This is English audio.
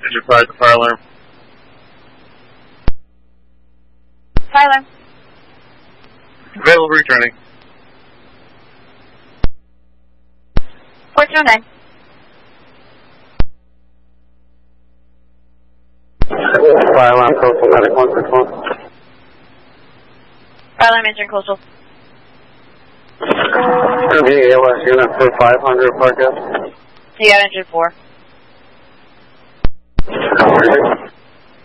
Engine 5 to fire alarm. Fire alarm. Available, returning. 1409. Fire alarm, coastal medic 161. Fire alarm entering coastal. Going to be ALS unit for 500 Park Ave. You got engine 4.